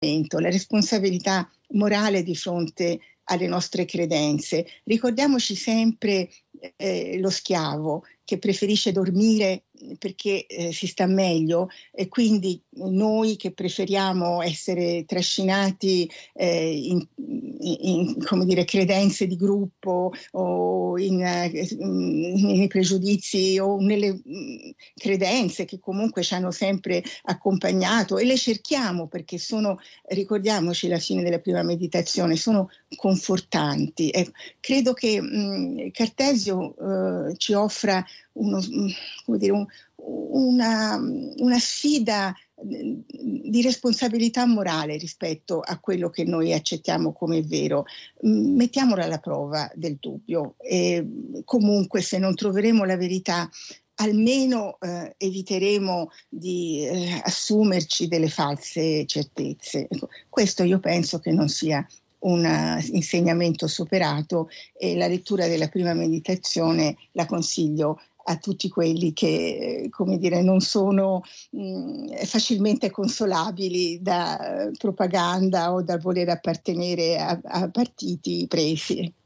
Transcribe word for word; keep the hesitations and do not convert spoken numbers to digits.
la responsabilità morale di fronte alle nostre credenze. Ricordiamoci sempre eh, lo schiavo che preferisce dormire perché eh, si sta meglio, e quindi noi che preferiamo essere trascinati eh, in, in, in come dire, credenze di gruppo o in, in, nei pregiudizi o nelle mh, credenze che comunque ci hanno sempre accompagnato, e le cerchiamo perché sono, ricordiamoci la fine della prima meditazione, sono confortanti. Ecco, credo che mh, Cartesio eh, ci offra uno, come dire, un, una, una sfida di responsabilità morale rispetto a quello che noi accettiamo come vero. Mettiamola alla prova del dubbio, e comunque se non troveremo la verità almeno eh, eviteremo di eh, assumerci delle false certezze. Ecco, questo io penso che non sia un insegnamento superato, e la lettura della prima meditazione la consiglio a tutti quelli che, come dire, non sono mh, facilmente consolabili da propaganda o dal voler appartenere a, a partiti presi.